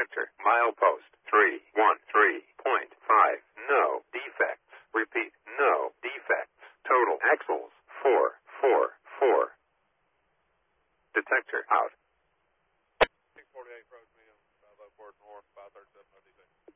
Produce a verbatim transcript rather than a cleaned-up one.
detector. Milepost three one three point five. No defects. Repeat, no defects. Total axles four four four. Detector out. six forty-eight approach medium, five oh four north, five thirty-seven O D six.